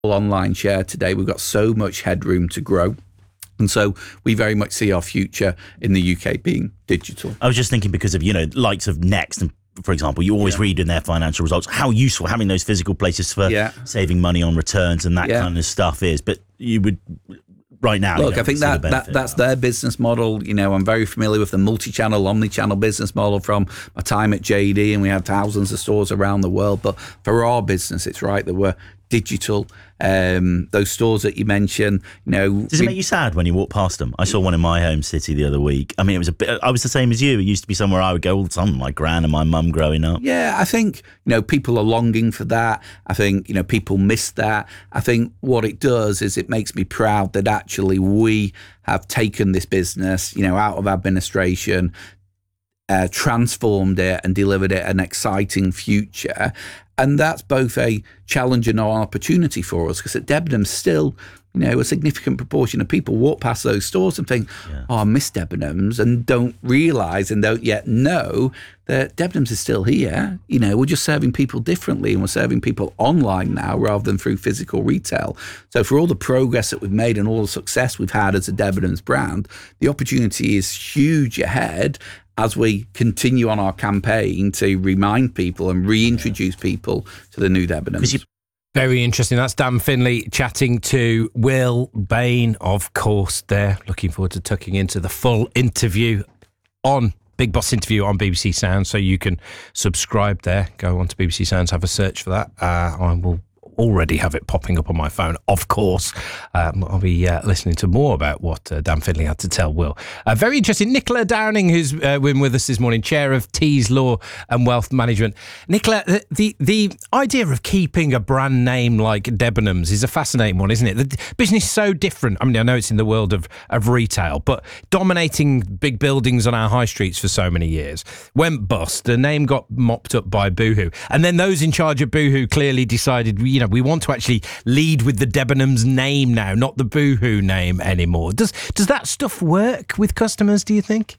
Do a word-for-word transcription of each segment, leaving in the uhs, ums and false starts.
online share today. We've got so much headroom to grow. And so we very much see our future in the U K being digital. I was just thinking because of, you know, likes of Next and, for example, you always yeah. read in their financial results how useful having those physical places for yeah. saving money on returns and that yeah. kind of stuff is. But you would... Right now, look, I think that, that that's their business model. You know, I'm very familiar with the multi-channel, omni-channel business model from my time at J D, and we have thousands of stores around the world. But for our business, it's right that we're digital. Um, those stores that you mentioned, you know, does it we, make you sad when you walk past them? I saw one in my home city the other week. I mean, it was a bit. I was the same as you. It used to be somewhere I would go all the time with my gran and my mum growing up. Yeah, I think you know people are longing for that. I think you know people miss that. I think what it does is it makes me proud that actually we have taken this business, you know, out of administration, uh, transformed it, and delivered it an exciting future. And that's both a challenge and an opportunity for us, because at Debenhams still, you know, a significant proportion of people walk past those stores and think, yeah. oh, I miss Debenhams, and don't realise and don't yet know that Debenhams is still here. You know, we're just serving people differently, and we're serving people online now rather than through physical retail. So for all the progress that we've made and all the success we've had as a Debenhams brand, the opportunity is huge ahead as we continue on our campaign to remind people and reintroduce people to the new Debenhams. Very interesting. That's Dan Finlay chatting to Will Bain, of course, there. Looking forward to tucking into the full interview on Big Boss Interview on B B C Sounds, so you can subscribe there. Go on to B B C Sounds, have a search for that. Uh, I will already have it popping up on my phone, of course. Um, I'll be uh, listening to more about what uh, Dan Finlay had to tell Will. Uh, very interesting. Nicola Downing, who's uh, been with us this morning, chair of Tees Law and Wealth Management. Nicola, the, the the idea of keeping a brand name like Debenhams is a fascinating one, isn't it? The business is so different. I mean, I know it's in the world of, of retail, but dominating big buildings on our high streets for so many years. Went bust. The name got mopped up by Boohoo. And then those in charge of Boohoo clearly decided, you know, we want to actually lead with the Debenhams name now, not the Boohoo name anymore. Does does that stuff work with customers, do you think?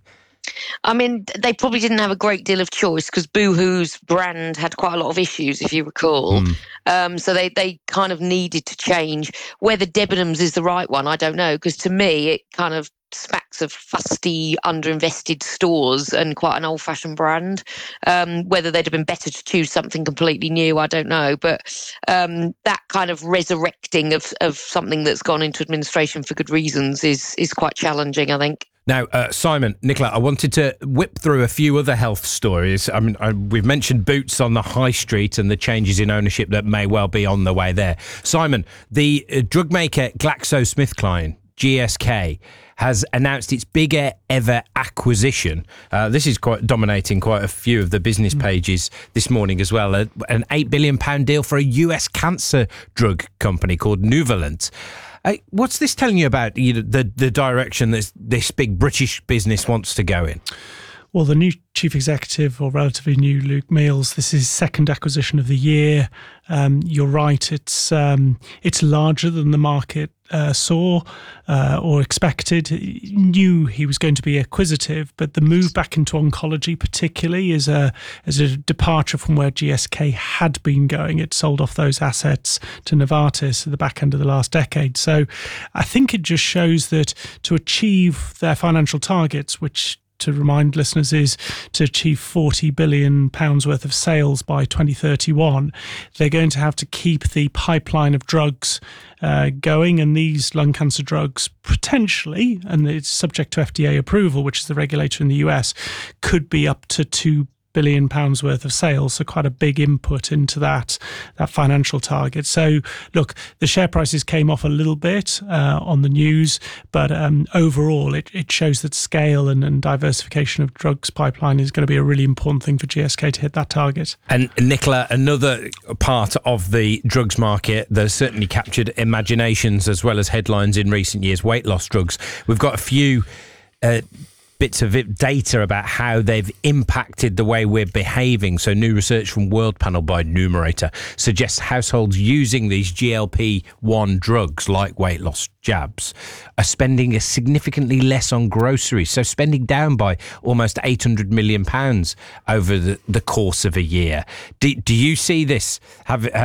I mean, they probably didn't have a great deal of choice, because Boohoo's brand had quite a lot of issues, if you recall. Mm. Um, so they, they kind of needed to change. Whether Debenhams is the right one, I don't know, because to me, it kind of smacks of fusty, underinvested stores and quite an old-fashioned brand. Um, whether they'd have been better to choose something completely new, I don't know. But um, that kind of resurrecting of, of something that's gone into administration for good reasons is is quite challenging, I think. Now, uh, Simon, Nicola, I wanted to whip through a few other health stories. I mean, I, we've mentioned Boots on the high street and the changes in ownership that may well be on the way there. Simon, the uh, drug maker GlaxoSmithKline, G S K, has announced its bigger ever acquisition. Uh, this is quite dominating quite a few of the business pages this morning as well. Uh, an eight billion pounds deal for a U S cancer drug company called Nuvalent. Uh, what's this telling you about you know, the, the direction that this big British business wants to go in? Well, the new chief executive, or relatively new, Luke Meals, this is his second acquisition of the year. Um, you're right, it's um, it's larger than the market uh, saw uh, or expected. He knew he was going to be acquisitive, but the move back into oncology particularly is a, is a departure from where G S K had been going. It sold off those assets to Novartis at the back end of the last decade. So I think it just shows that to achieve their financial targets, which to remind listeners is to achieve forty billion pounds worth of sales by twenty thirty-one, they're going to have to keep the pipeline of drugs uh, going, and these lung cancer drugs potentially, and it's subject to F D A approval, which is the regulator in the U S, could be up to two billion pounds worth of sales, so quite a big input into that that financial target. So look, the share prices came off a little bit uh, on the news, but um, overall it, it shows that scale and, and diversification of drugs pipeline is going to be a really important thing for G S K to hit that target. And Nicola, another part of the drugs market that has certainly captured imaginations as well as headlines in recent years, weight loss drugs. We've got a few uh, bits of data about how they've impacted the way we're behaving. So new research from World Panel by Numerator suggests households using these G L P one drugs like weight loss jabs are spending a significantly less on groceries, so spending down by almost eight hundred million pounds over the, the course of a year. Do, do you see this have uh,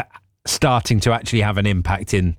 starting to actually have an impact in